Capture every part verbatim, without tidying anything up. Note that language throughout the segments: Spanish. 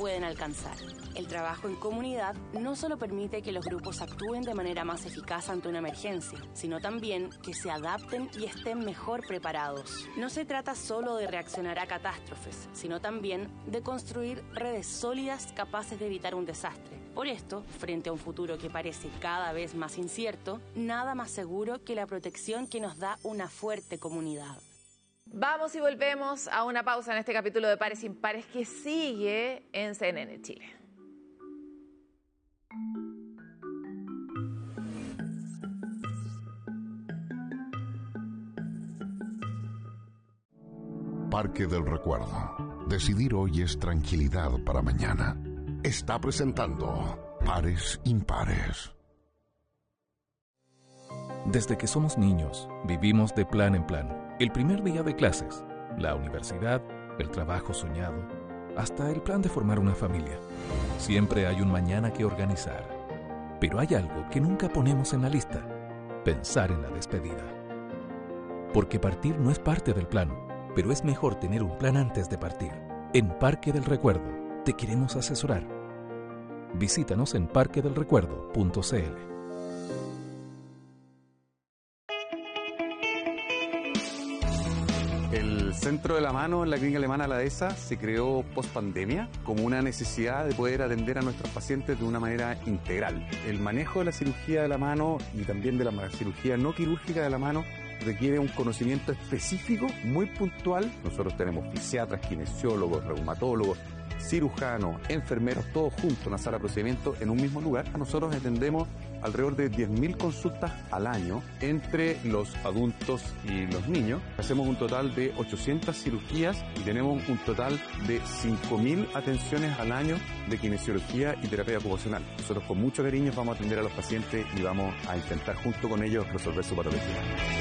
pueden alcanzar. El trabajo en comunidad no solo permite que los grupos actúen de manera más eficaz ante una emergencia, sino también que se adapten y estén mejor preparados. No se trata solo de reaccionar a catástrofes, sino también de construir redes sólidas capaces de evitar un desastre. Por esto, frente a un futuro que parece cada vez más incierto, nada más seguro que la protección que nos da una fuerte comunidad. Vamos y volvemos a una pausa en este capítulo de Pares Impares que sigue en C N N Chile. Parque del Recuerdo. Decidir hoy es tranquilidad para mañana. Está presentando Pares Impares. Desde que somos niños, vivimos de plan en plan. El primer día de clases, la universidad, el trabajo soñado, hasta el plan de formar una familia. Siempre hay un mañana que organizar. Pero hay algo que nunca ponemos en la lista: pensar en la despedida. Porque partir no es parte del plan, pero es mejor tener un plan antes de partir. En Parque del Recuerdo te queremos asesorar. Visítanos en parque del recuerdo punto c l. El Centro de la Mano en la Clínica Alemana La Dehesa se creó post-pandemia como una necesidad de poder atender a nuestros pacientes de una manera integral. El manejo de la cirugía de la mano y también de la cirugía no quirúrgica de la mano requiere un conocimiento específico, muy puntual. Nosotros tenemos fisiatras, kinesiólogos, reumatólogos, cirujanos, enfermeros, todos juntos en la sala de procedimientos en un mismo lugar. Nosotros atendemos alrededor de diez mil consultas al año entre los adultos y los niños. Hacemos un total de ochocientas cirugías y tenemos un total de cinco mil atenciones al año de kinesiología y terapia ocupacional. Nosotros con mucho cariño vamos a atender a los pacientes y vamos a intentar junto con ellos resolver su patología.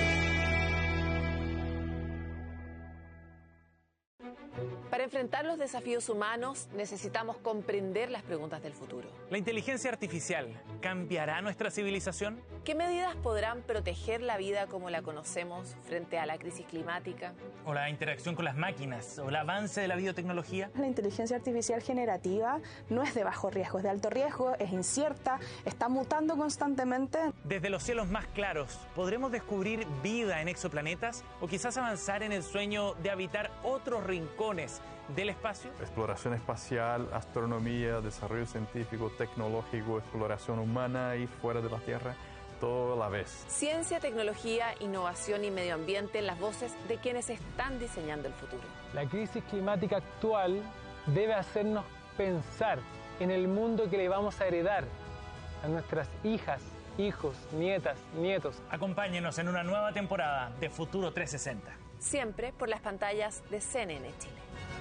Para enfrentar los desafíos humanos necesitamos comprender las preguntas del futuro. ¿La inteligencia artificial cambiará nuestra civilización? ¿Qué medidas podrán proteger la vida como la conocemos frente a la crisis climática? ¿O la interacción con las máquinas? ¿O el avance de la biotecnología? La inteligencia artificial generativa no es de bajo riesgo, es de alto riesgo, es incierta, está mutando constantemente. Desde los cielos más claros, ¿podremos descubrir vida en exoplanetas? ¿O quizás avanzar en el sueño de habitar otros rincones del espacio? Exploración espacial, astronomía, desarrollo científico, tecnológico, exploración humana y fuera de la Tierra, todo a la vez. Ciencia, tecnología, innovación y medio ambiente, las voces de quienes están diseñando el futuro. La crisis climática actual debe hacernos pensar en el mundo que le vamos a heredar a nuestras hijas, hijos, nietas, nietos. Acompáñenos en una nueva temporada de Futuro trescientos sesenta. Siempre por las pantallas de C N N Chile.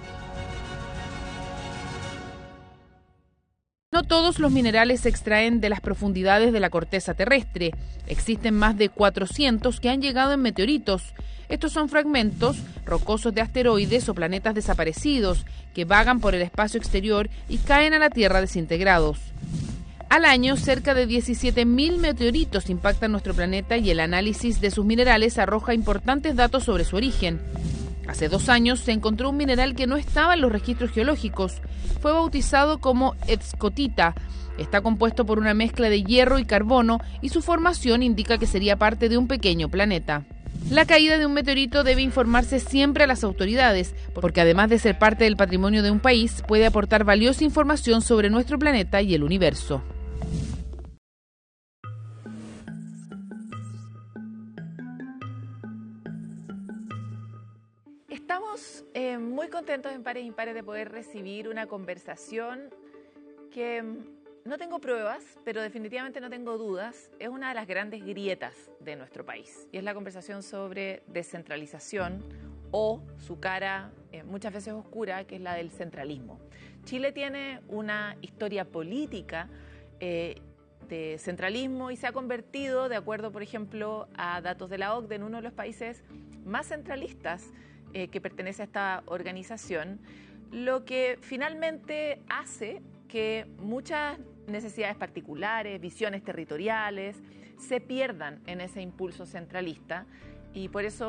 No todos los minerales se extraen de las profundidades de la corteza terrestre. Existen más de cuatrocientos que han llegado en meteoritos. Estos son fragmentos rocosos de asteroides o planetas desaparecidos que vagan por el espacio exterior y caen a la Tierra desintegrados. Al año, cerca de diecisiete mil meteoritos impactan nuestro planeta y el análisis de sus minerales arroja importantes datos sobre su origen. Hace dos años se encontró un mineral que no estaba en los registros geológicos. Fue bautizado como escotita. Está compuesto por una mezcla de hierro y carbono y su formación indica que sería parte de un pequeño planeta. La caída de un meteorito debe informarse siempre a las autoridades, porque además de ser parte del patrimonio de un país, puede aportar valiosa información sobre nuestro planeta y el universo. Estamos eh, muy contentos en Pares Impares de poder recibir una conversación que no tengo pruebas, pero definitivamente no tengo dudas, es una de las grandes grietas de nuestro país. Y es la conversación sobre descentralización o su cara eh, muchas veces oscura, que es la del centralismo. Chile tiene una historia política eh, de centralismo y se ha convertido, de acuerdo, por ejemplo, a datos de la O C D E, en uno de los países más centralistas Eh, que pertenece a esta organización, lo que finalmente hace que muchas necesidades particulares, visiones territoriales, se pierdan en ese impulso centralista y por eso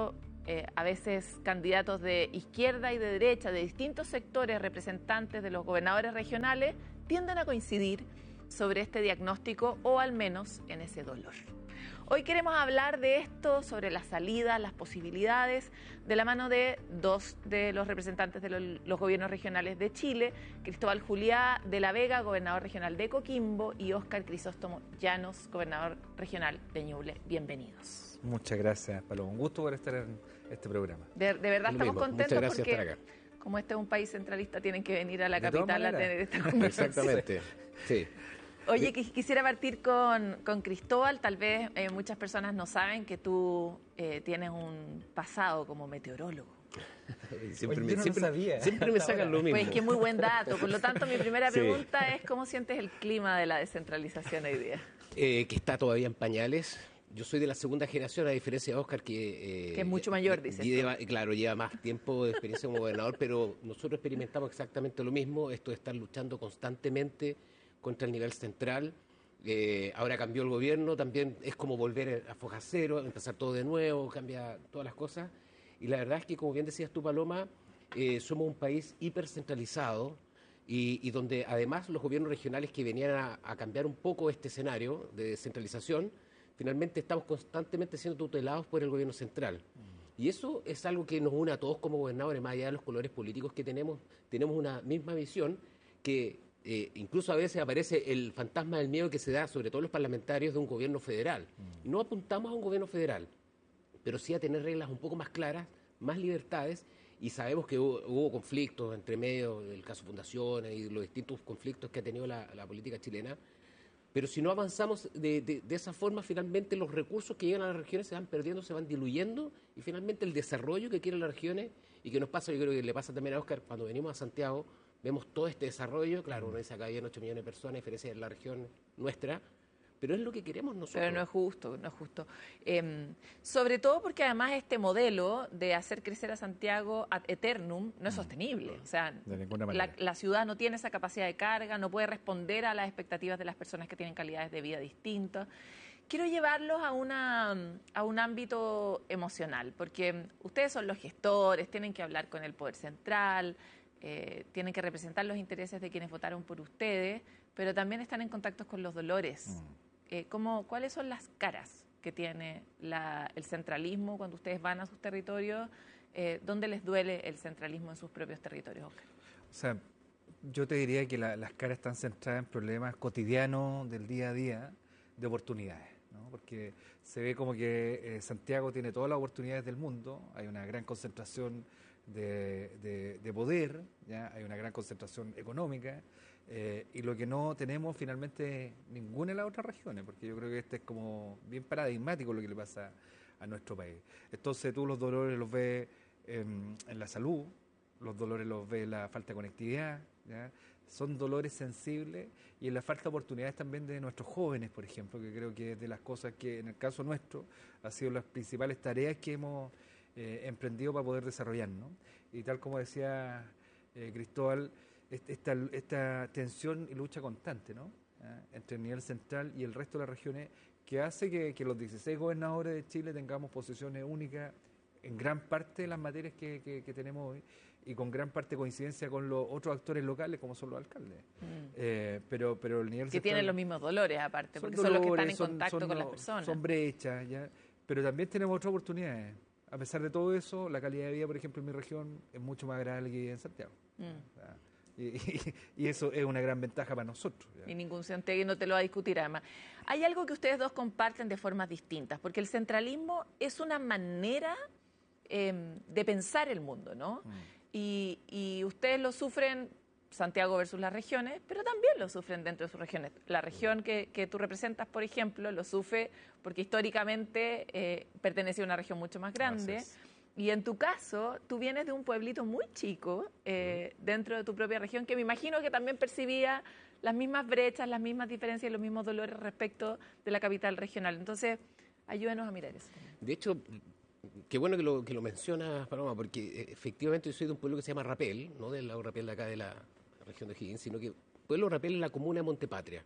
eh, a veces candidatos de izquierda y de derecha, de distintos sectores, representantes de los gobernadores regionales, tienden a coincidir sobre este diagnóstico o al menos en ese dolor. Hoy queremos hablar de esto, sobre las salidas, las posibilidades, de la mano de dos de los representantes de los, los gobiernos regionales de Chile, Cristóbal Juliá de la Vega, gobernador regional de Coquimbo, y Óscar Crisóstomo Llanos, gobernador regional de Ñuble. Bienvenidos. Muchas gracias, Paloma. Un gusto por estar en este programa. De, de verdad estamos contentos porque, acá. como este es un país centralista, tienen que venir a la capital a tener esta conversación. Exactamente, sí. Oye, quisiera partir con, con Cristóbal. Tal vez eh, muchas personas no saben que tú eh, tienes un pasado como meteorólogo. Siempre, Oye, me, yo no siempre, lo sabía. siempre me sacan lo mismo. Pues que muy buen dato. Por lo tanto, mi primera Sí. pregunta es ¿cómo sientes el clima de la descentralización hoy día? Eh, que está todavía en pañales. Yo soy de la segunda generación, a diferencia de Óscar, que... Eh, Que es mucho mayor, dices lleva, Claro, lleva más tiempo de experiencia como gobernador, pero nosotros experimentamos exactamente lo mismo, esto de estar luchando constantemente contra el nivel central. Eh, ahora cambió el gobierno, también es como volver a foja cero, empezar todo de nuevo, cambia todas las cosas. Y la verdad es que, como bien decías tú, Paloma, eh, somos un país hipercentralizado y, y donde además los gobiernos regionales que venían a, a cambiar un poco este escenario de descentralización, finalmente estamos constantemente siendo tutelados por el gobierno central. Y eso es algo que nos une a todos como gobernadores, más allá de los colores políticos que tenemos, tenemos una misma visión que... Eh, incluso a veces aparece el fantasma del miedo que se da, sobre todo los parlamentarios, de un gobierno federal. Y no apuntamos a un gobierno federal, pero sí a tener reglas un poco más claras, más libertades, y sabemos que hubo, hubo conflictos entre medio del caso Fundaciones y los distintos conflictos que ha tenido la, la política chilena, pero si no avanzamos de, de, de esa forma, finalmente los recursos que llegan a las regiones se van perdiendo, se van diluyendo, y finalmente el desarrollo que quieren las regiones, y que nos pasa, yo creo que le pasa también a Óscar, cuando venimos a Santiago, vemos todo este desarrollo, claro, uno dice acá hay ocho millones de personas, a diferencia de la región nuestra, pero es lo que queremos nosotros. Pero no es justo, no es justo. Eh, sobre todo porque además este modelo de hacer crecer a Santiago ad eternum no es sostenible. O sea, De ninguna manera. la, la ciudad no tiene esa capacidad de carga, no puede responder a las expectativas de las personas que tienen calidades de vida distintas. Quiero llevarlos a, una, a un ámbito emocional, porque ustedes son los gestores, tienen que hablar con el poder central, Eh, tienen que representar los intereses de quienes votaron por ustedes, pero también están en contacto con los dolores. Mm. Eh, ¿cómo, ¿Cuáles son las caras que tiene la, el centralismo cuando ustedes van a sus territorios? Eh, ¿Dónde les duele el centralismo en sus propios territorios, Óscar? O sea, yo te diría que la, las caras están centradas en problemas cotidianos del día a día de oportunidades, ¿no? Porque se ve como que eh, Santiago tiene todas las oportunidades del mundo, hay una gran concentración De, de, de poder, ¿ya? Hay una gran concentración económica eh, y lo que no tenemos finalmente ninguna de las otras regiones, porque yo creo que este es como bien paradigmático lo que le pasa a nuestro país. Entonces tú los dolores los ves eh, en la salud, los dolores los ves en la falta de conectividad, ¿ya? Son dolores sensibles y en la falta de oportunidades también de nuestros jóvenes, por ejemplo, que creo que es de las cosas que en el caso nuestro ha sido las principales tareas que hemos Eh, emprendido para poder desarrollarnos. Y tal como decía eh, Cristóbal, esta, esta tensión y lucha constante, ¿no? ¿Eh? Entre el nivel central y el resto de las regiones, que hace que, que los dieciséis gobernadores de Chile tengamos posiciones únicas en gran parte de las materias que, que, que tenemos hoy y con gran parte de coincidencia con los otros actores locales como son los alcaldes. Mm. Eh, pero, pero el nivel que central, tienen los mismos dolores aparte, porque son, son dolores, los que están en son, contacto son, con las personas. Son brechas, ¿ya? Pero también tenemos otras oportunidades. A pesar de todo eso, la calidad de vida, por ejemplo, en mi región es mucho más agradable que en Santiago. Mm. O sea, y, y, y eso es una gran ventaja para nosotros. ¿Ya? Y ningún santiaguino te lo va a discutir además. Hay algo que ustedes dos comparten de formas distintas, porque el centralismo es una manera eh, de pensar el mundo, ¿no? Mm. Y, y ustedes lo sufren, Santiago versus las regiones, pero también lo sufren dentro de sus regiones. La región que, que tú representas, por ejemplo, lo sufre porque históricamente eh, pertenece a una región mucho más grande. Gracias. Y en tu caso, tú vienes de un pueblito muy chico eh, dentro de tu propia región, que me imagino que también percibía las mismas brechas, las mismas diferencias y los mismos dolores respecto de la capital regional. Entonces, ayúdenos a mirar eso. De hecho, qué bueno que lo, que lo mencionas, Paloma, porque efectivamente yo soy de un pueblo que se llama Rapel, no del lago Rapel de acá de la región de O'Higgins, sino que Pueblo Rapel es la comuna de Montepatria.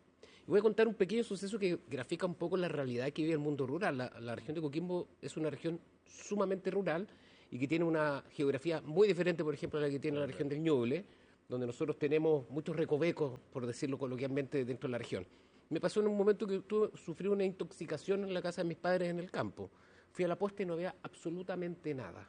Voy a contar un pequeño suceso que grafica un poco la realidad que vive el mundo rural. La, la región de Coquimbo es una región sumamente rural y que tiene una geografía muy diferente, por ejemplo, a la que tiene la región del Ñuble, donde nosotros tenemos muchos recovecos, por decirlo coloquialmente, dentro de la región. Me pasó en un momento que tuve, sufrí una intoxicación en la casa de mis padres en el campo. Fui a la posta y no había absolutamente nada.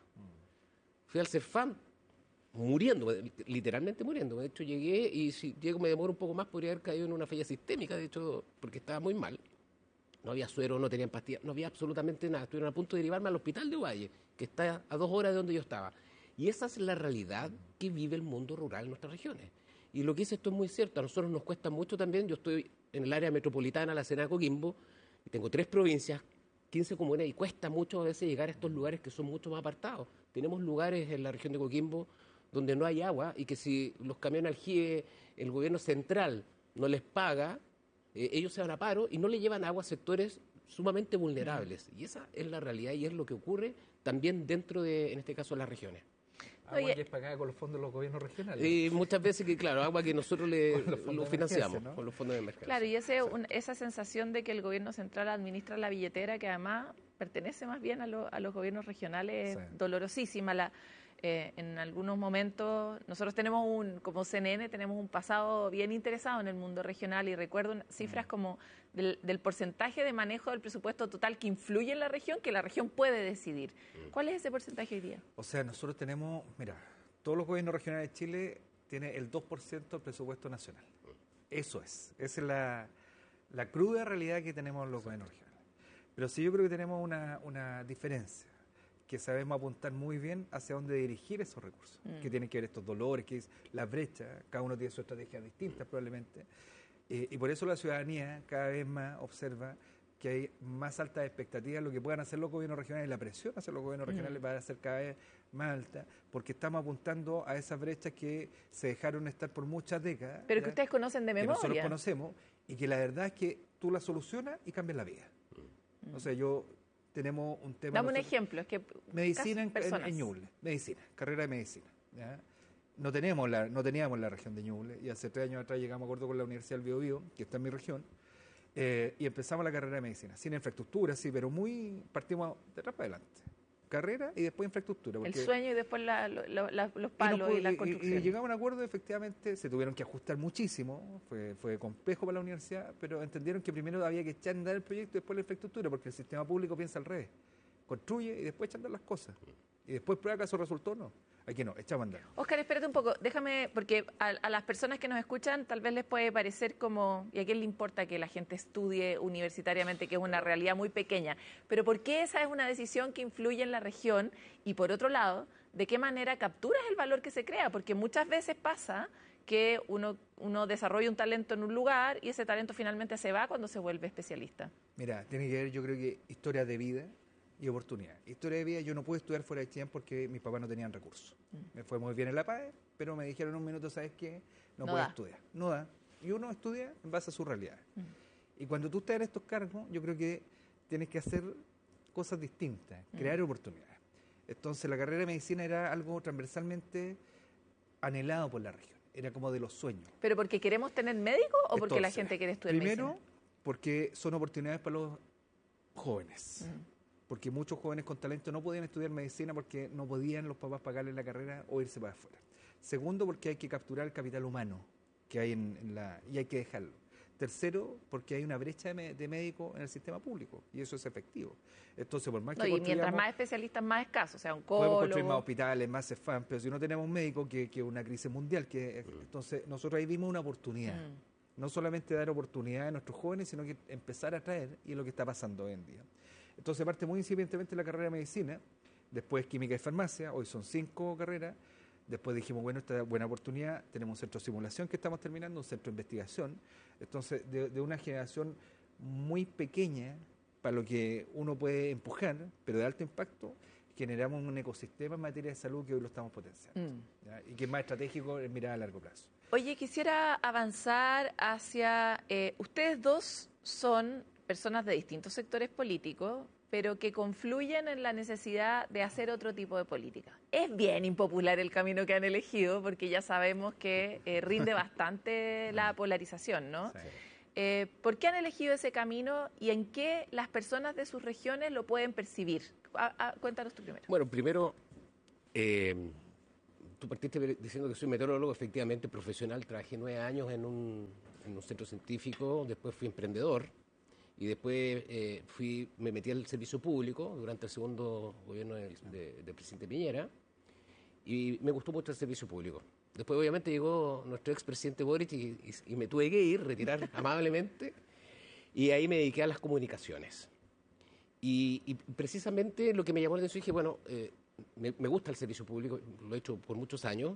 Fui al Cerfam muriendo, literalmente muriendo. De hecho, llegué y si llego me demoro un poco más, podría haber caído en una falla sistémica, de hecho, porque estaba muy mal. No había suero, no tenían pastillas, no había absolutamente nada. Estuvieron a punto de derivarme al hospital de Ovalle, que está a dos horas de donde yo estaba. Y esa es la realidad que vive el mundo rural en nuestras regiones. Y lo que dice esto es muy cierto. A nosotros nos cuesta mucho también. Yo estoy en el área metropolitana, la Serena de Coquimbo, y tengo tres provincias, quince comunas, y cuesta mucho a veces llegar a estos lugares que son mucho más apartados. Tenemos lugares en la región de Coquimbo donde no hay agua y que si los camiones aljibe, el gobierno central no les paga, eh, ellos se van a paro y no le llevan agua a sectores sumamente vulnerables. Y esa es la realidad y es lo que ocurre también dentro de, en este caso, las regiones. Agua Oye, que es pagada con los fondos de los gobiernos regionales. Y muchas veces que, claro, agua que nosotros le lo financiamos, ¿no? Con los fondos de emergencia. Claro, y ese, un, esa sensación de que el gobierno central administra la billetera, que además pertenece más bien a, lo, a los gobiernos regionales, sí. es dolorosísima. La, eh, en algunos momentos, nosotros tenemos un, como C N N, tenemos un pasado bien interesado en el mundo regional y recuerdo cifras mm. como del, del porcentaje de manejo del presupuesto total que influye en la región, que la región puede decidir. ¿Cuál es ese porcentaje hoy día? O sea, nosotros tenemos, mira, todos los gobiernos regionales de Chile tienen el dos por ciento del presupuesto nacional. Eso es, esa es la, la cruda realidad que tenemos los gobiernos regionales. Pero sí yo creo que tenemos una, una diferencia, que sabemos apuntar muy bien hacia dónde dirigir esos recursos, mm. que tienen que ver estos dolores, que es la brecha, cada uno tiene sus estrategias distintas probablemente, eh, y por eso la ciudadanía cada vez más observa que hay más altas expectativas, lo que puedan hacer los gobiernos regionales, la presión hacia los gobiernos regionales mm. va a ser cada vez más alta, porque estamos apuntando a esas brechas que se dejaron estar por muchas décadas. Pero ¿ya? que ustedes conocen de memoria. Que nosotros conocemos, y que la verdad es que tú la solucionas y cambias la vida. Mm. O sea, yo... tenemos un tema... Dame un ejemplo, es que... Medicina en, en, en Ñuble, medicina, carrera de medicina. ¿ya? No, tenemos la, no teníamos la región de Ñuble, y hace tres años atrás llegamos a acuerdo con la Universidad del Biobío, que está en mi región, eh, y empezamos la carrera de medicina, sin infraestructura, sí, pero muy... partimos de atrás para adelante. Carrera y después infraestructura. El sueño y después la, la, la, los palos y, no, y la construcción. Y, y llegamos a un acuerdo, efectivamente, se tuvieron que ajustar muchísimo, fue, fue complejo para la universidad, pero entendieron que primero había que echar a andar el proyecto y después la infraestructura, porque el sistema público piensa al revés. Construye y después echa a andar las cosas. Y después prueba que eso resultó o no. Aquí no, echamos a andar. Óscar, espérate un poco, déjame, porque a, a las personas que nos escuchan tal vez les puede parecer como, ¿y a quién le importa que la gente estudie universitariamente, que es una realidad muy pequeña? Pero ¿por qué esa es una decisión que influye en la región? Y por otro lado, ¿de qué manera capturas el valor que se crea? Porque muchas veces pasa que uno, uno desarrolla un talento en un lugar y ese talento finalmente se va cuando se vuelve especialista. Mira, tiene que ver, yo creo que historia de vida y oportunidad. Historia de vida, yo no pude estudiar fuera de Chile porque mis papás no tenían recursos. Mm. Me fue muy bien en la P A E, pero me dijeron en un minuto, ¿sabes qué? No, no puedes estudiar. No da. Y uno estudia en base a su realidad. Mm. Y cuando tú estás en estos cargos, yo creo que tienes que hacer cosas distintas, crear mm. oportunidades. Entonces la carrera de medicina era algo transversalmente anhelado por la región. Era como de los sueños. ¿Pero porque queremos tener médicos o porque Entonces, la gente quiere estudiar primero, medicina? Primero, porque son oportunidades para los jóvenes. Mm. Porque muchos jóvenes con talento no podían estudiar medicina porque no podían los papás pagarles la carrera o irse para afuera. Segundo, porque hay que capturar el capital humano que hay en, en la y hay que dejarlo. Tercero, porque hay una brecha de, de médicos en el sistema público y eso es efectivo. Entonces, por más que no, y mientras más especialistas, más escasos, o sea, un oncólogo... Podemos construir más hospitales, más CEFAM, pero si no tenemos un médico, que es que una crisis mundial. que mm. Entonces, nosotros ahí vimos una oportunidad. Mm. No solamente dar oportunidad a nuestros jóvenes, sino que empezar a traer, y es lo que está pasando hoy en día. Entonces parte muy incipientemente la carrera de medicina, después química y farmacia, hoy son cinco carreras, después dijimos, bueno, esta es buena oportunidad, tenemos un centro de simulación que estamos terminando, un centro de investigación, entonces de, de una generación muy pequeña para lo que uno puede empujar, pero de alto impacto, generamos un ecosistema en materia de salud que hoy lo estamos potenciando, mm. ¿ya? Y que es más estratégico en mirada a largo plazo. Oye, quisiera avanzar hacia, eh, ustedes dos son personas de distintos sectores políticos, pero que confluyen en la necesidad de hacer otro tipo de política. Es bien impopular el camino que han elegido, porque ya sabemos que eh, rinde bastante la polarización, ¿no? Sí. Eh, ¿Por qué han elegido ese camino y en qué las personas de sus regiones lo pueden percibir? A, a, cuéntanos tú primero. Bueno, primero, eh, tú partiste diciendo que soy meteorólogo, efectivamente profesional. Trabajé nueve años en un, en un centro científico, después fui emprendedor y después eh, fui, me metí al servicio público durante el segundo gobierno del de, de presidente Piñera y me gustó mucho el servicio público. Después, obviamente, llegó nuestro expresidente Boric y, y, y me tuve que ir, retirar amablemente, y ahí me dediqué a las comunicaciones. Y, y precisamente lo que me llamó la atención, dije, bueno, eh, me, me gusta el servicio público, lo he hecho por muchos años,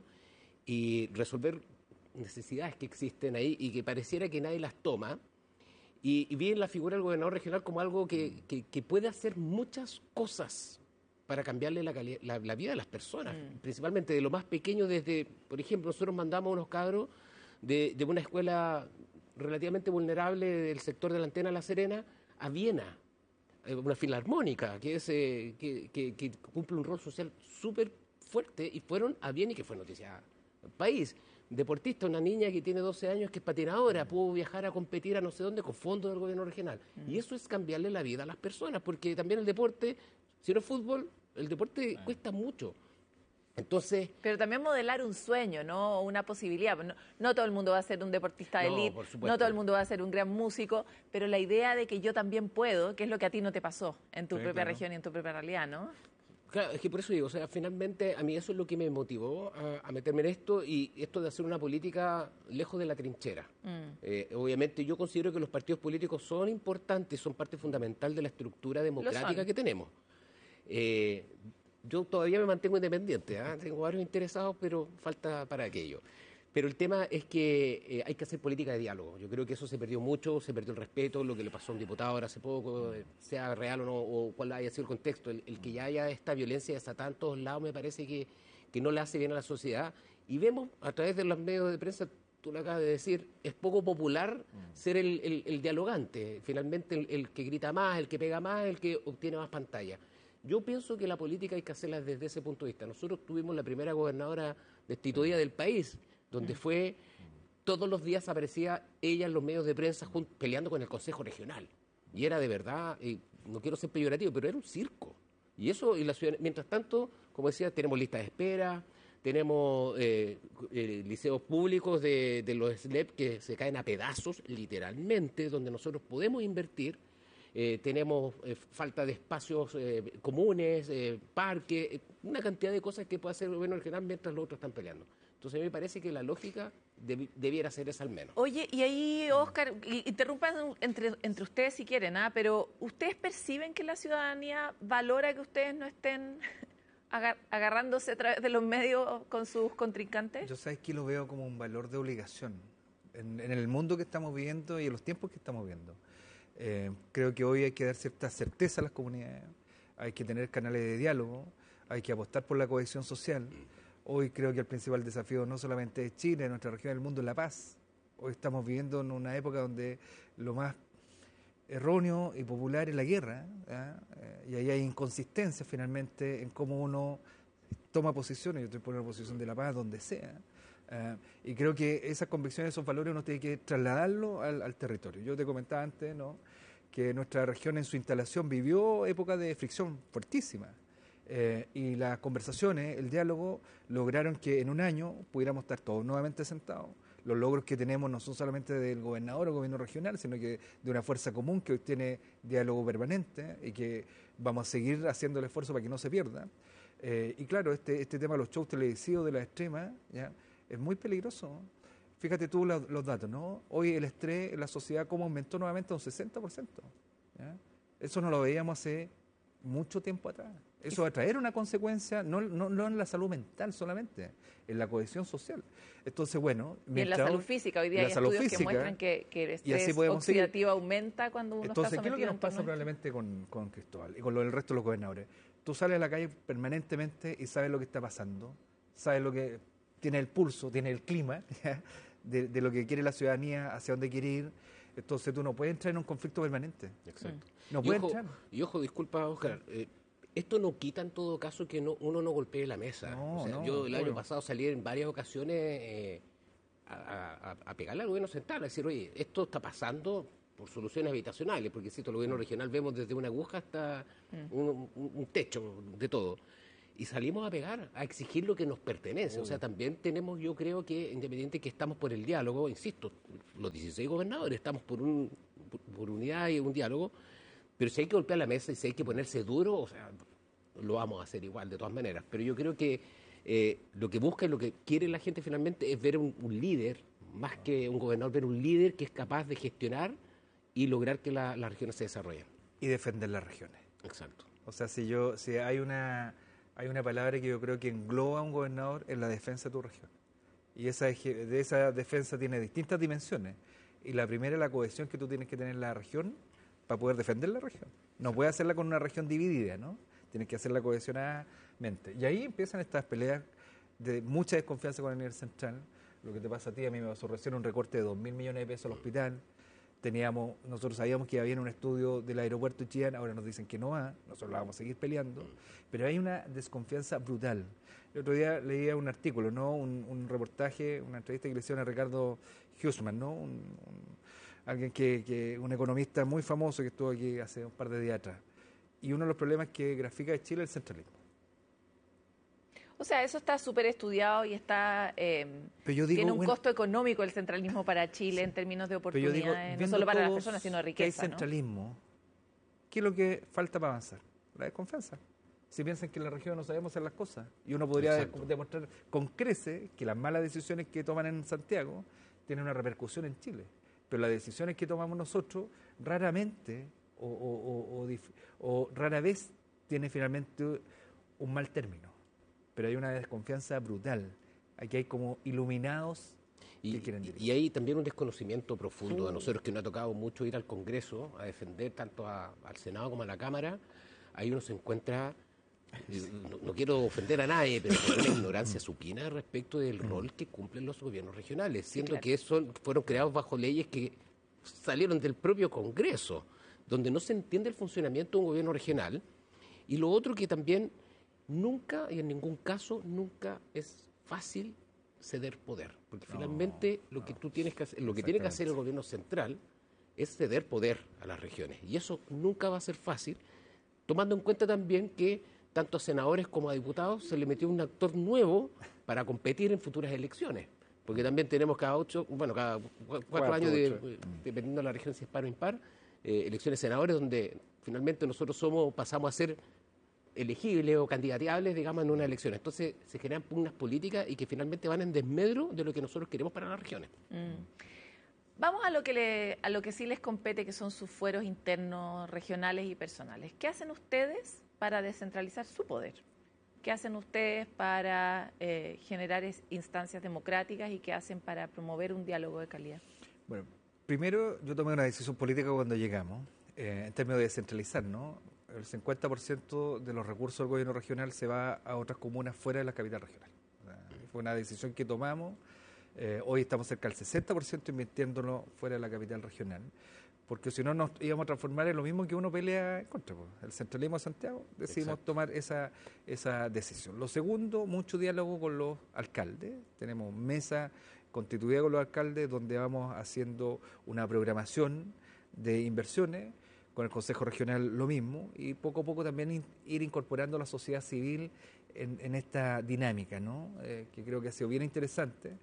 y resolver necesidades que existen ahí y que pareciera que nadie las toma. Y, y vi en la figura del gobernador regional como algo que, que, que puede hacer muchas cosas para cambiarle la, la, la vida de las personas, mm. principalmente de lo más pequeño, desde, por ejemplo, nosotros mandamos a unos cabros de, de una escuela relativamente vulnerable del sector de la Antena La Serena a Viena, una filarmónica que, es, eh, que, que, que cumple un rol social súper fuerte, y fueron a Viena y que fue noticia del país. Deportista, una niña que tiene doce años, que es patinadora, pudo viajar a competir a no sé dónde con fondos del gobierno regional. Mm. Y eso es cambiarle la vida a las personas, porque también el deporte, si no es fútbol, el deporte ah. cuesta mucho. Entonces, pero también modelar un sueño, ¿no? Una posibilidad. No, no todo el mundo va a ser un deportista de no, élite, no todo el mundo va a ser un gran músico, pero la idea de que yo también puedo, que es lo que a ti no te pasó en tu sí, propia claro. región y en tu propia realidad, ¿no? Claro, es que por eso digo, o sea, finalmente a mí eso es lo que me motivó a, a meterme en esto, y esto de hacer una política lejos de la trinchera. Mm. Eh, obviamente yo considero que los partidos políticos son importantes, son parte fundamental de la estructura democrática que tenemos. Eh, yo todavía me mantengo independiente, ¿eh? Tengo varios interesados, pero falta para aquello. Pero el tema es que eh, hay que hacer política de diálogo. Yo creo que eso se perdió mucho, se perdió el respeto, lo que le pasó a un diputado ahora hace poco, eh, sea real o no, o cuál haya sido el contexto. El, el que ya haya esta violencia desatada en todos lados me parece que, que no le hace bien a la sociedad. Y vemos a través de los medios de prensa, tú lo acabas de decir, es poco popular mm. ser el, el, el dialogante. Finalmente el, el que grita más, el que pega más, el que obtiene más pantalla. Yo pienso que la política hay que hacerla desde ese punto de vista. Nosotros tuvimos la primera gobernadora destituida del país, donde fue, todos los días aparecía ella en los medios de prensa junto, peleando con el Consejo Regional. Y era de verdad, eh, no quiero ser peyorativo, pero era un circo. Y eso, y la ciudad, mientras tanto, como decía, tenemos listas de espera, tenemos eh, eh, liceos públicos de, de los S L E P que se caen a pedazos, literalmente, donde nosotros podemos invertir. Eh, tenemos eh, falta de espacios eh, comunes, eh, parques, eh, una cantidad de cosas que puede hacer el gobierno regional mientras los otros están peleando. Entonces a mí me parece que la lógica deb debiera ser esa al menos. Oye, y ahí, Óscar, interrumpan entre, entre ustedes si quieren, ¿ah? Pero ¿ustedes perciben que la ciudadanía valora que ustedes no estén agar agarrándose a través de los medios con sus contrincantes? Yo sabes que lo veo como un valor de obligación en, en el mundo que estamos viviendo y en los tiempos que estamos viviendo. Eh, creo que hoy hay que dar cierta certeza a las comunidades, hay que tener canales de diálogo, hay que apostar por la cohesión social. Hoy creo que el principal desafío no solamente es Chile, nuestra región del mundo, es la paz. Hoy estamos viviendo en una época donde lo más erróneo y popular es la guerra, ¿eh? Eh, y ahí hay inconsistencias finalmente en cómo uno toma posiciones. Yo estoy por una posición de la paz donde sea. Uh, y creo que esas convicciones, esos valores uno tiene que trasladarlo al, al territorio. Yo te comentaba antes, ¿no?, que nuestra región en su instalación vivió épocas de fricción fuertísima, eh, y las conversaciones, el diálogo, lograron que en un año pudiéramos estar todos nuevamente sentados. Los logros que tenemos no son solamente del gobernador o gobierno regional, sino que de una fuerza común que hoy tiene diálogo permanente y que vamos a seguir haciendo el esfuerzo para que no se pierda. Eh, y claro, este, este tema de los shows televisivos de la extrema, ¿ya?, es muy peligroso. Fíjate tú los, los datos, ¿no? Hoy el estrés en la sociedad como aumentó nuevamente a un sesenta por ciento. ¿Ya? Eso no lo veíamos hace mucho tiempo atrás. Eso va a traer una consecuencia, no, no, no en la salud mental solamente, en la cohesión social. Entonces, bueno... Y en la salud física. Hoy día hay estudios física, que muestran que, que el estrés oxidativo aumenta cuando uno Entonces, está sometido. Entonces, ¿qué es lo que nos pasa probablemente con, con Cristóbal y con lo del resto de los gobernadores? Tú sales a la calle permanentemente y sabes lo que está pasando, sabes lo que... tiene el pulso, tiene el clima de, de lo que quiere la ciudadanía, hacia dónde quiere ir. Entonces tú no puedes entrar en un conflicto permanente. Exacto. No y, puedes ojo, entrar. y ojo, disculpa, Óscar, eh, esto no quita en todo caso que no, uno no golpee la mesa. No, o sea, no, yo el claro. año pasado salí en varias ocasiones eh, a, a, a pegarle al gobierno central, a decir, oye, esto está pasando por soluciones habitacionales, porque si el gobierno regional vemos desde una aguja hasta un, un, un techo de todo. Y salimos a pegar, a exigir lo que nos pertenece. O sea, también tenemos, yo creo que, independiente que estamos por el diálogo, insisto, los dieciséis gobernadores estamos por, un, por, por unidad y un diálogo, pero si hay que golpear la mesa y si hay que ponerse duro, o sea, lo vamos a hacer igual, de todas maneras. Pero yo creo que eh, lo que busca y lo que quiere la gente finalmente es ver un, un líder, más que un gobernador, ver un líder que es capaz de gestionar y lograr que la, las regiones se desarrollen. Y defender las regiones. Exacto. O sea, si yo si hay una hay una palabra que yo creo que engloba a un gobernador en la defensa de tu región. Y esa de esa defensa tiene distintas dimensiones. Y la primera es la cohesión que tú tienes que tener en la región para poder defender la región. No puedes hacerla con una región dividida, ¿no? Tienes que hacerla cohesionadamente. Y ahí empiezan estas peleas de mucha desconfianza con el nivel central. Lo que te pasa a ti, a mí me pasó recién un recorte de dos mil millones de pesos al hospital. Teníamos, nosotros sabíamos que había un estudio del aeropuerto de Chillán, ahora nos dicen que no va, nosotros la vamos a seguir peleando, pero hay una desconfianza brutal. El otro día leía un artículo, ¿no? un, un reportaje, una entrevista que le hicieron a Ricardo Huseman, ¿no? un, un, alguien que, que, un economista muy famoso que estuvo aquí hace un par de días atrás. Y uno de los problemas que grafica de Chile es el centralismo. O sea, eso está súper estudiado y está eh, digo, tiene un bueno, costo económico el centralismo para Chile sí. en términos de oportunidades, digo, no solo para las personas, sino de riqueza. Que hay centralismo, ¿no? ¿Qué es lo que falta para avanzar? La desconfianza. Si piensan que en la región no sabemos hacer las cosas, y uno podría Exacto. demostrar con crece que las malas decisiones que toman en Santiago tienen una repercusión en Chile, pero las decisiones que tomamos nosotros raramente o, o, o, o, o rara vez tienen finalmente un mal término. Pero hay una desconfianza brutal. Aquí hay como iluminados y, que quieren dirigir. Y hay también un desconocimiento profundo. A nosotros que nos ha tocado mucho ir al Congreso a defender tanto a, al Senado como a la Cámara, ahí uno se encuentra, no, no quiero ofender a nadie, pero con una ignorancia supina respecto del rol que cumplen los gobiernos regionales, siendo sí, claro. que son, fueron creados bajo leyes que salieron del propio Congreso, donde no se entiende el funcionamiento de un gobierno regional. Y lo otro que también nunca y en ningún caso nunca es fácil ceder poder, porque no, finalmente lo que tú tienes que hacer, lo que tiene que hacer el gobierno central es ceder poder a las regiones, y eso nunca va a ser fácil, tomando en cuenta también que tanto a senadores como a diputados se le metió un actor nuevo para competir en futuras elecciones, porque también tenemos cada ocho, bueno, cada cuatro, cuatro años, de, dependiendo de la región si es par o impar, eh, elecciones de senadores donde finalmente nosotros somos pasamos a ser elegibles o candidateables, digamos, en una elección. Entonces se generan pugnas políticas y que finalmente van en desmedro de lo que nosotros queremos para las regiones. Mm. Vamos a lo que le, a lo que sí les compete, que son sus fueros internos, regionales y personales. ¿Qué hacen ustedes para descentralizar su poder? ¿Qué hacen ustedes para eh, generar instancias democráticas y qué hacen para promover un diálogo de calidad? Bueno, primero yo tomé una decisión política cuando llegamos, eh, en términos de descentralizar, ¿no? El cincuenta por ciento de los recursos del gobierno regional se va a otras comunas fuera de la capital regional. Fue una decisión que tomamos. Eh, hoy estamos cerca del sesenta por ciento invirtiéndolo fuera de la capital regional, porque si no nos íbamos a transformar en lo mismo que uno pelea en contra. Pues. El centralismo de Santiago, decidimos Exacto. tomar esa, esa decisión. Lo segundo, mucho diálogo con los alcaldes. Tenemos mesa constituida con los alcaldes donde vamos haciendo una programación de inversiones. Con el Consejo Regional lo mismo, y poco a poco también in, ir incorporando a la sociedad civil en, en esta dinámica, ¿no? Eh, que creo que ha sido bien interesante.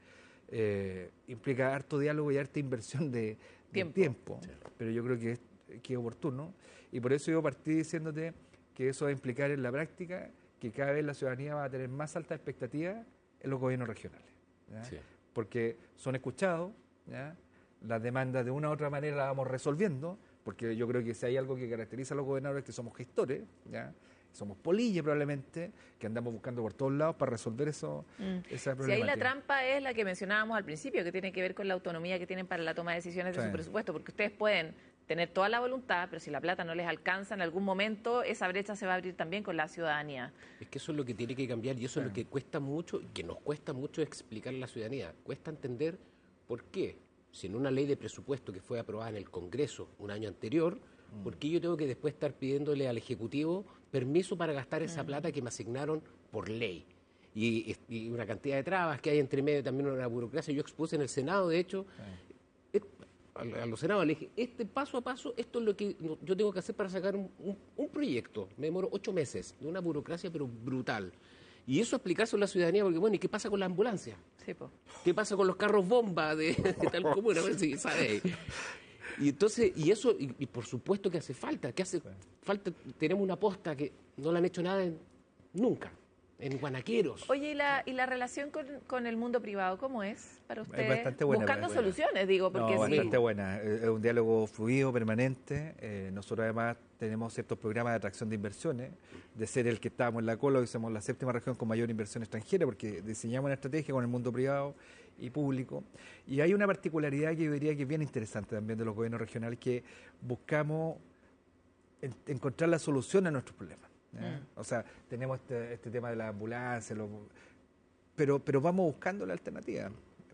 Eh, implica harto diálogo y harta inversión de, de tiempo, tiempo sí. pero yo creo que es, que es oportuno. Y por eso yo partí diciéndote que eso va a implicar en la práctica que cada vez la ciudadanía va a tener más alta expectativa en los gobiernos regionales. ¿ya? Sí. Porque son escuchados, ¿ya? Las demandas de una u otra manera las vamos resolviendo, porque yo creo que si hay algo que caracteriza a los gobernadores es que somos gestores, ¿ya? Somos polillas probablemente, que andamos buscando por todos lados para resolver eso, mm. esa problemática. Si ahí la trampa es la que mencionábamos al principio, que tiene que ver con la autonomía que tienen para la toma de decisiones sí. de su presupuesto, porque ustedes pueden tener toda la voluntad, pero si la plata no les alcanza en algún momento, esa brecha se va a abrir también con la ciudadanía. Es que eso es lo que tiene que cambiar y eso sí. es lo que cuesta mucho, que nos cuesta mucho explicar a la ciudadanía. Cuesta entender por qué. Si en una ley de presupuesto que fue aprobada en el Congreso un año anterior, mm. ¿por qué yo tengo que después estar pidiéndole al Ejecutivo permiso para gastar esa mm. plata que me asignaron por ley? y, y una cantidad de trabas que hay entre medio, también una burocracia. Yo expuse en el Senado, de hecho, sí. a, a los senadores le dije, este paso a paso, esto es lo que yo tengo que hacer para sacar un, un, un proyecto. Me demoró ocho meses, de una burocracia pero brutal. Y eso explicárselo a la ciudadanía, porque bueno, ¿y qué pasa con la ambulancia? Sí, po. ¿Qué pasa con los carros bomba de, de tal comuna? A ver si sabéis. Y entonces, y eso, y, y por supuesto que hace falta, que hace falta, tenemos una posta que no la han hecho nada en, nunca, en Guanaqueros. Oye, ¿y la, y la relación con, con el mundo privado cómo es para usted? Es bastante buena. Buscando buena. soluciones, digo, porque no, sí. bastante buena. Es un diálogo fluido, permanente. Eh, nosotros además tenemos ciertos programas de atracción de inversiones, de ser el que estábamos en la cola, hoy somos la séptima región con mayor inversión extranjera, porque diseñamos una estrategia con el mundo privado y público. Y hay una particularidad que yo diría que es bien interesante también de los gobiernos regionales, que buscamos en, encontrar la solución a nuestros problemas. ¿eh? Mm. O sea, tenemos este, este tema de la ambulancia, lo, pero, pero vamos buscando la alternativa.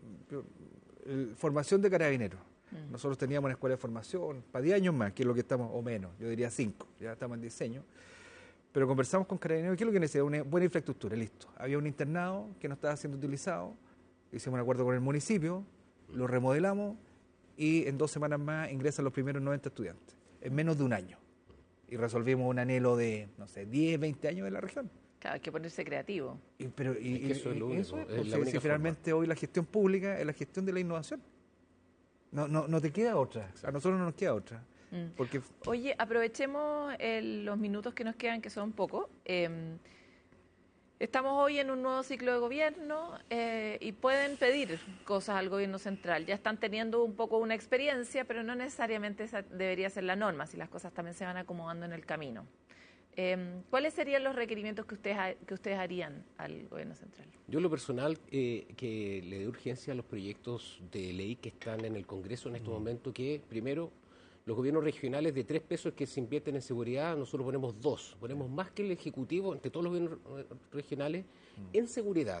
Formación de carabineros. Mm. Nosotros teníamos una escuela de formación para diez años más, que es lo que estamos, o menos, yo diría cinco, ya estamos en diseño. Pero conversamos con carabineros, ¿qué es lo que necesita? Una buena infraestructura, listo. Había un internado que no estaba siendo utilizado, hicimos un acuerdo con el municipio, lo remodelamos y en dos semanas más ingresan los primeros noventa estudiantes, en menos de un año. Y resolvimos un anhelo de, no sé, diez, veinte años de la región. Claro, hay que ponerse creativo. Y, pero, y, es que eso es lo único, eso es, es la única si finalmente forma. Hoy la gestión pública es la gestión de la innovación. No, no, no te queda otra, a nosotros no nos queda otra. Mm. Porque... Oye, aprovechemos el, los minutos que nos quedan, que son pocos. Eh, estamos hoy en un nuevo ciclo de gobierno eh, y pueden pedir cosas al gobierno central. Ya están teniendo un poco una experiencia, pero no necesariamente esa debería ser la norma, si las cosas también se van acomodando en el camino. Eh, ¿Cuáles serían los requerimientos que ustedes, que ustedes harían al gobierno central? Yo en lo personal, eh, que le dé urgencia a los proyectos de ley que están en el Congreso en este mm. momento, que primero, los gobiernos regionales de tres pesos que se invierten en seguridad, nosotros ponemos dos, ponemos más que el Ejecutivo, entre todos los gobiernos regionales, mm. en seguridad.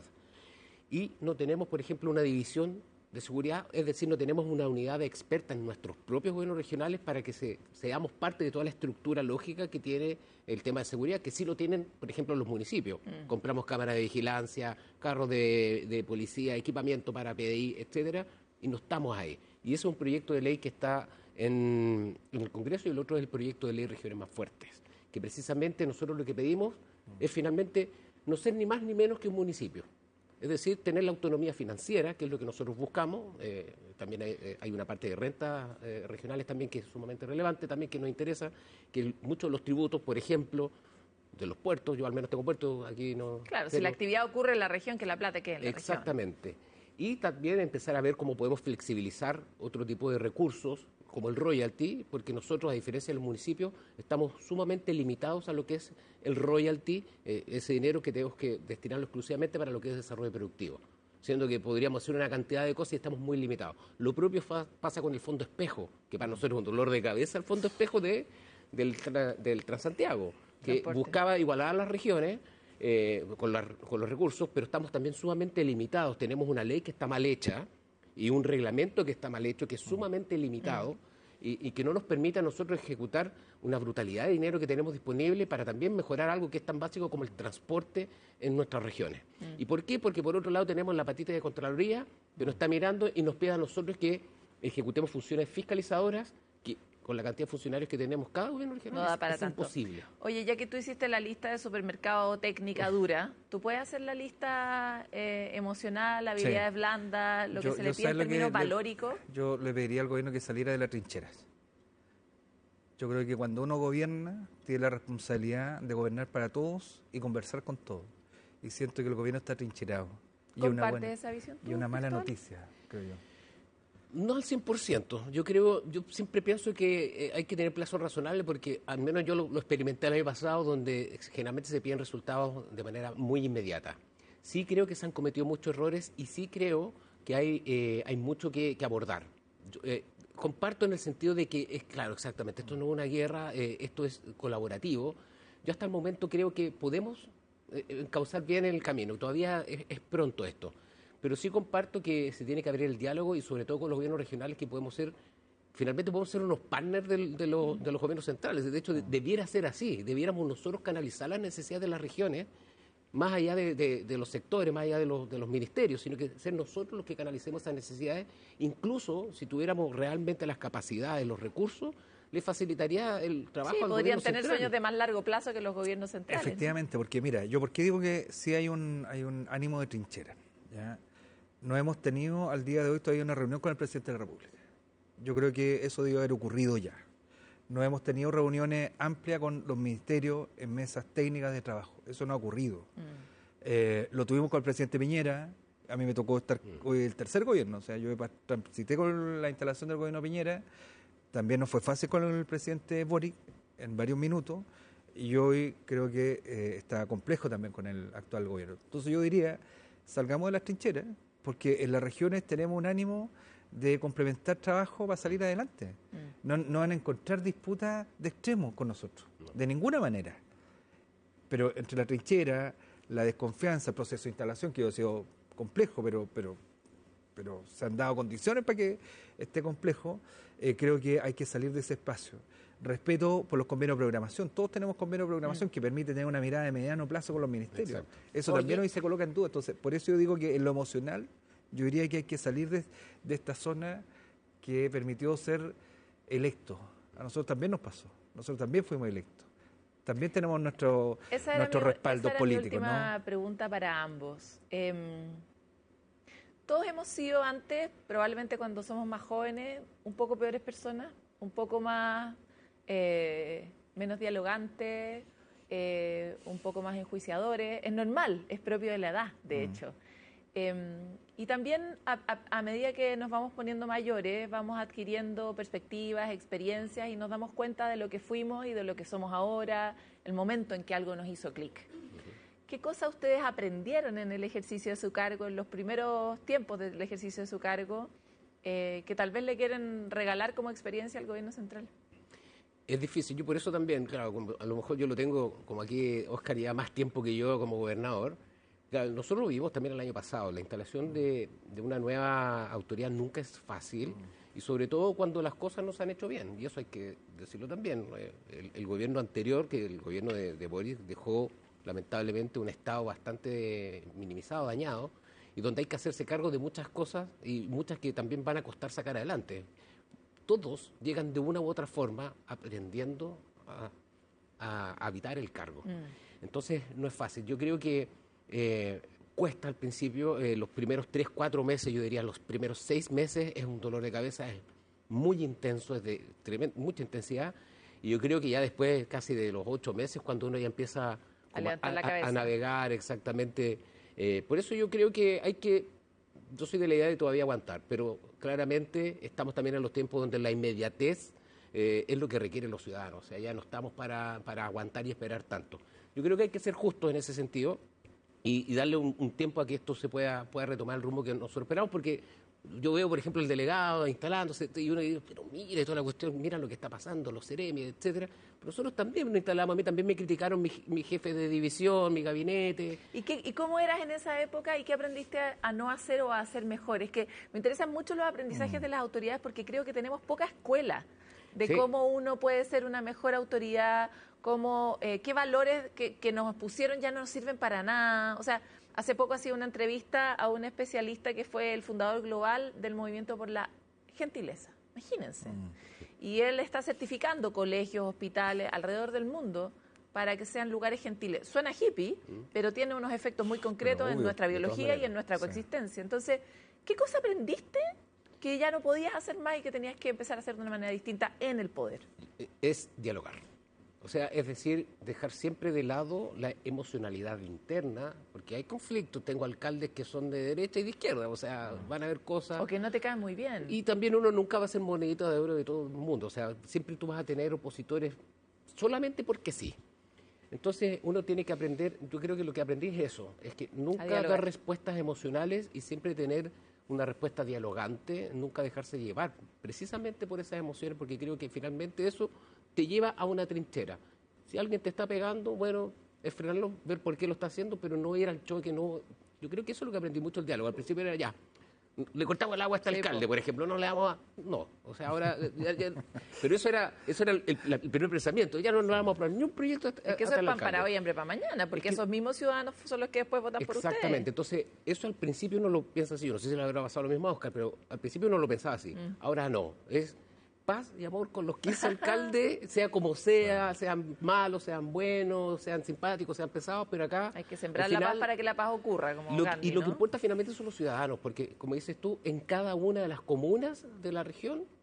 Y no tenemos, por ejemplo, una división de seguridad, es decir, no tenemos una unidad de expertas en nuestros propios gobiernos regionales para que se, seamos parte de toda la estructura lógica que tiene el tema de seguridad, que sí lo tienen, por ejemplo, los municipios. Mm. Compramos cámaras de vigilancia, carros de, de policía, equipamiento para P D I, etcétera, y no estamos ahí. Y ese es un proyecto de ley que está en, en el Congreso, y el otro es el proyecto de ley de regiones más fuertes, que precisamente nosotros lo que pedimos mm. es finalmente no ser ni más ni menos que un municipio. Es decir, tener la autonomía financiera, que es lo que nosotros buscamos. Eh, también hay, eh, hay una parte de rentas eh, regionales también que es sumamente relevante, también que nos interesa, que el, muchos de los tributos, por ejemplo, de los puertos, yo al menos tengo puertos, aquí no... Claro, pero, si la actividad ocurre en la región, que la plata quede en la exactamente. región. Exactamente. Y también empezar a ver cómo podemos flexibilizar otro tipo de recursos, como el royalty, porque nosotros, a diferencia del municipio, estamos sumamente limitados a lo que es el royalty, eh, ese dinero que tenemos que destinarlo exclusivamente para lo que es desarrollo productivo, siendo que podríamos hacer una cantidad de cosas y estamos muy limitados. Lo propio fa pasa con el Fondo Espejo, que para nosotros es un dolor de cabeza, el Fondo Espejo de, del, tra del Transantiago, que Transporte. buscaba igualar a las regiones eh, con, la, con los recursos, pero estamos también sumamente limitados. Tenemos una ley que está mal hecha, y un reglamento que está mal hecho, que es sumamente limitado, mm. y, y que no nos permite a nosotros ejecutar una brutalidad de dinero que tenemos disponible para también mejorar algo que es tan básico como el transporte en nuestras regiones. Mm. ¿Y por qué? Porque por otro lado tenemos la patita de Contraloría, que nos está mirando y nos pide a nosotros que ejecutemos funciones fiscalizadoras, que con la cantidad de funcionarios que tenemos cada gobierno regional no da para es tanto. imposible. Oye, ya que tú hiciste la lista de supermercado técnica dura, ¿tú puedes hacer la lista eh, emocional, habilidades sí. blandas, lo yo, que se le pide en términos valóricos? Yo le pediría al gobierno que saliera de las trincheras. Yo creo que cuando uno gobierna, tiene la responsabilidad de gobernar para todos y conversar con todos. Y siento que el gobierno está trincherado. Y ¿Comparte una buena, esa visión tú, y una mala Cristóbal? noticia, creo yo. No al cien por ciento. Yo creo, yo siempre pienso que eh, hay que tener plazos razonables, porque al menos yo lo, lo experimenté el año pasado, donde generalmente se piden resultados de manera muy inmediata. Sí creo que se han cometido muchos errores y sí creo que hay, eh, hay mucho que, que abordar. Yo, eh, comparto en el sentido de que, es claro, exactamente, esto no es una guerra, eh, esto es colaborativo. Yo hasta el momento creo que podemos eh, encauzar bien el camino. Todavía es, es pronto esto. Pero sí comparto que se tiene que abrir el diálogo, y sobre todo con los gobiernos regionales, que podemos ser, finalmente podemos ser unos partners de, de, los, de los gobiernos centrales. De hecho, de, debiera ser así. Debiéramos nosotros canalizar las necesidades de las regiones, más allá de, de, de los sectores, más allá de los, de los ministerios, sino que ser nosotros los que canalicemos esas necesidades. Incluso si tuviéramos realmente las capacidades, los recursos, le facilitaría el trabajo sí, al podrían gobierno tener central. sueños de más largo plazo que los gobiernos centrales. Efectivamente, porque mira, yo por qué digo que sí hay un, hay un ánimo de trinchera, ¿ya? No hemos tenido al día de hoy todavía una reunión con el presidente de la República. Yo creo que eso debe haber ocurrido ya. No hemos tenido reuniones amplias con los ministerios en mesas técnicas de trabajo. Eso no ha ocurrido. Mm. Eh, lo tuvimos con el presidente Piñera. A mí me tocó estar mm. hoy el tercer gobierno. O sea, yo transité con la instalación del gobierno Piñera. También no fue fácil con el presidente Boric en varios minutos. Y hoy creo que eh, está complejo también con el actual gobierno. Entonces yo diría, salgamos de las trincheras, porque en las regiones tenemos un ánimo de complementar trabajo para salir adelante. Mm. No, no van a encontrar disputas de extremos con nosotros, de ninguna manera. Pero entre la trinchera, la desconfianza, el proceso de instalación, que ha sido complejo, pero, pero, pero se han dado condiciones para que esté complejo, eh, creo que hay que salir de ese espacio. Respeto por los convenios de programación. Todos tenemos convenios de programación mm. que permiten tener una mirada de mediano plazo con los ministerios. Exacto. Eso Oye. también hoy se coloca en duda. Entonces, por eso yo digo que en lo emocional, yo diría que hay que salir de, de esta zona que permitió ser electo. A nosotros también nos pasó. Nosotros también fuimos electos. También tenemos nuestro, nuestro mi, respaldo esa político. Esa era mi última ¿no? pregunta para ambos. Eh, todos hemos sido antes, probablemente cuando somos más jóvenes, un poco peores personas, un poco más eh, menos dialogantes, eh, un poco más enjuiciadores. Es normal, es propio de la edad, de mm. hecho. Eh, y también a, a, a medida que nos vamos poniendo mayores, vamos adquiriendo perspectivas, experiencias y nos damos cuenta de lo que fuimos y de lo que somos ahora, el momento en que algo nos hizo clic. ¿Qué cosas ustedes aprendieron en el ejercicio de su cargo, en los primeros tiempos del ejercicio de su cargo, eh, que tal vez le quieren regalar como experiencia al gobierno central? Es difícil, yo por eso también, claro, a lo mejor yo lo tengo como aquí, Óscar, ya más tiempo que yo como gobernador. Claro, nosotros lo vimos también el año pasado. La instalación de, de una nueva autoridad nunca es fácil y sobre todo cuando las cosas no se han hecho bien. Y eso hay que decirlo también. El, el gobierno anterior, que el gobierno de, de Boric, dejó lamentablemente un estado bastante minimizado, dañado, y donde hay que hacerse cargo de muchas cosas y muchas que también van a costar sacar adelante. Todos llegan de una u otra forma aprendiendo a, a habitar el cargo. Mm. Entonces no es fácil. Yo creo que Eh, cuesta al principio, eh, los primeros tres, cuatro meses, yo diría los primeros seis meses es un dolor de cabeza, es muy intenso, es de tremenda, mucha intensidad, y yo creo que ya después casi de los ocho meses, cuando uno ya empieza a, levantar la cabeza. a, a navegar exactamente, eh, por eso yo creo que hay que, yo soy de la idea de todavía aguantar, pero claramente estamos también en los tiempos donde la inmediatez eh, es lo que requieren los ciudadanos, o sea, ya no estamos para, para aguantar y esperar tanto. Yo creo que hay que ser justos en ese sentido, Y, y darle un, un tiempo a que esto se pueda, pueda retomar el rumbo que nosotros esperamos, porque yo veo, por ejemplo, el delegado instalándose, y uno dice, pero mire toda la cuestión, mira lo que está pasando, los seremi, etcétera. Pero nosotros también nos instalamos, a mí también me criticaron mi, mi jefe de división, mi gabinete. ¿Y, qué, ¿Y cómo eras en esa época y qué aprendiste a, a no hacer o a hacer mejor? Es que me interesan mucho los aprendizajes mm. de las autoridades porque creo que tenemos poca escuela de sí. cómo uno puede ser una mejor autoridad, cómo, eh, qué valores que, que nos pusieron ya no nos sirven para nada. O sea, hace poco hacía una entrevista a un especialista que fue el fundador global del Movimiento por la Gentileza. Imagínense. Mm. Y él está certificando colegios, hospitales alrededor del mundo para que sean lugares gentiles. Suena hippie, mm. pero tiene unos efectos muy concretos bueno, obvio, en nuestra biología y en nuestra coexistencia. Sí. Entonces, ¿qué cosa aprendiste que ya no podías hacer más y que tenías que empezar a hacer de una manera distinta en el poder? Es dialogar. O sea, es decir, dejar siempre de lado la emocionalidad interna, porque hay conflictos. Tengo alcaldes que son de derecha y de izquierda, o sea, van a haber cosas... O que no te caen muy bien. Y también uno nunca va a ser monedita de oro de todo el mundo, o sea, siempre tú vas a tener opositores solamente porque sí. Entonces, uno tiene que aprender, yo creo que lo que aprendí es eso, es que nunca dar respuestas emocionales y siempre tener una respuesta dialogante, nunca dejarse llevar, precisamente por esas emociones, porque creo que finalmente eso te lleva a una trinchera. Si alguien te está pegando, bueno, es frenarlo, ver por qué lo está haciendo, pero no ir al choque, no. Yo creo que eso es lo que aprendí mucho el diálogo. Al principio era ya, le cortamos el agua hasta el Sí, alcalde, po. por ejemplo, no le damos a... No, o sea, ahora... ya- ya- pero eso era eso era el, el- la- el primer pensamiento, ya no le vamos a aprobar ni un proyecto hasta, Es que eso hasta es el pan alcalde. para hoy y hambre para mañana, porque Es que- esos mismos ciudadanos son los que después votan por ustedes. Exactamente, entonces eso al principio uno lo piensa así, yo no sé si le habrá pasado lo mismo a Oscar, pero al principio uno lo pensaba así, Mm. ahora no, es paz y amor con los quince alcaldes, sea como sea, sean malos, sean buenos, sean simpáticos, sean pesados, pero acá... Hay que sembrar al la final, paz para que la paz ocurra, como lo- Gandhi, y lo ¿no? que importa finalmente son los ciudadanos, porque como dices tú, en cada una de las comunas de la región